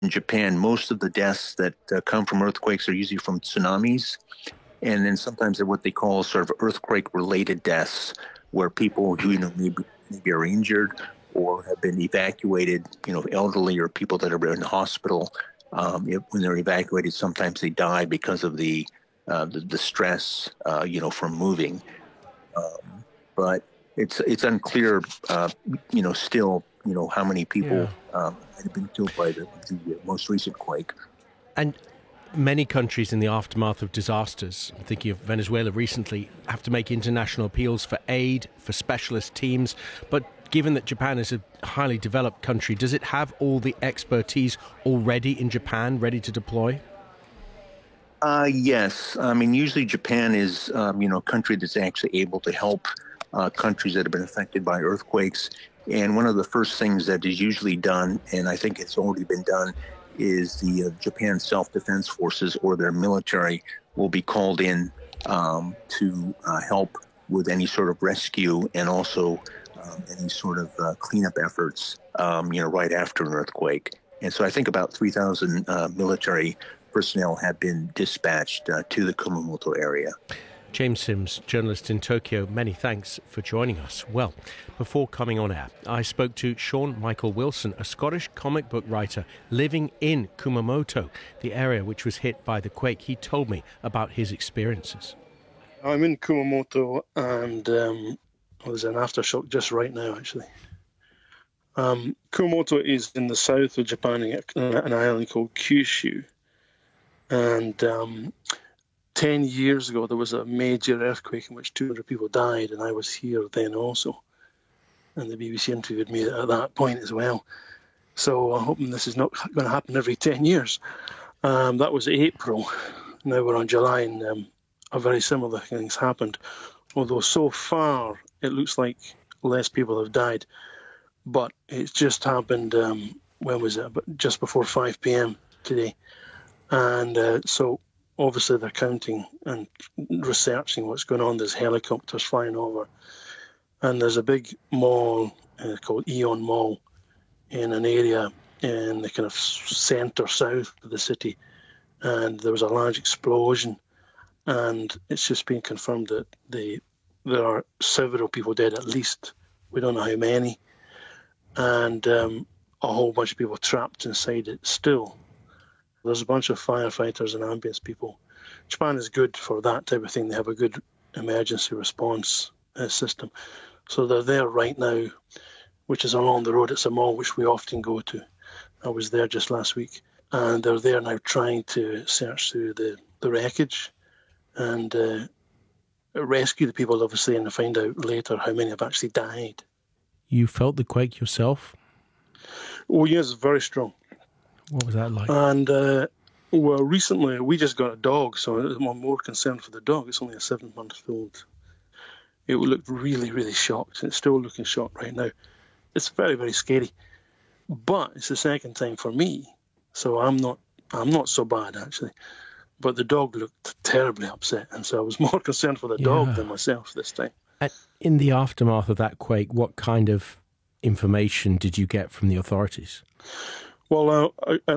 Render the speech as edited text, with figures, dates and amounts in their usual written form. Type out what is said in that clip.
in Japan, most of the deaths that come from earthquakes are usually from tsunamis. And then sometimes they're what they call sort of earthquake-related deaths, where people who maybe are injured or have been evacuated, elderly or people that are in the hospital. When they're evacuated, sometimes they die because of the stress, from moving. But it's unclear, still, how many people Yeah. might have been killed by the most recent quake. And many countries in the aftermath of disasters, I'm thinking of Venezuela recently, have to make international appeals for aid, for specialist teams. But given that Japan is a highly developed country, does it have all the expertise already in Japan ready to deploy? Yes. I mean, usually Japan is, a country that's actually able to help countries that have been affected by earthquakes. And one of the first things that is usually done, and I think it's already been done, is the Japan Self-Defense Forces or their military will be called in to help with any sort of rescue and also any sort of cleanup efforts, right after an earthquake. And so I think about 3,000 military personnel have been dispatched to the Kumamoto area. James Sims, journalist in Tokyo, many thanks for joining us. Well, before coming on air, I spoke to Sean Michael Wilson, a Scottish comic book writer living in Kumamoto, the area which was hit by the quake. He told me about his experiences. I'm in Kumamoto, and there's an aftershock just right now, actually. Kumamoto is in the south of Japan, an island called Kyushu. And 10 years ago, there was a major earthquake in which 200 people died, and I was here then also. And the BBC interviewed me at that point as well. So I'm hoping this is not going to happen every 10 years. That was April. Now we're on July, and a very similar things happened. Although so far, it looks like less people have died. But it's just happened, when was it? Just before 5 p.m. today. And so obviously they're counting and researching what's going on. There's helicopters flying over. And there's a big mall called Aeon Mall in an area in the kind of centre south of the city. And there was a large explosion. And it's just been confirmed that there are several people dead at least. We don't know how many. And a whole bunch of people trapped inside it still. There's a bunch of firefighters and ambulance people. Japan is good for that type of thing. They have a good emergency response system. So they're there right now, which is along the road. It's a mall which we often go to. I was there just last week. And they're there now trying to search through the wreckage and rescue the people, obviously, and find out later how many have actually died. You felt the quake yourself? Oh, yes, very strong. What was that like? And, well, recently we just got a dog, so I'm more concerned for the dog. It's only a 7-month-old. It looked really, really shocked. It's still looking shocked right now. It's very, very scary. But it's the second time for me, so I'm not so bad, actually. But the dog looked terribly upset, and so I was more concerned for the dog than myself this time. And in the aftermath of that quake, what kind of information did you get from the authorities? Well,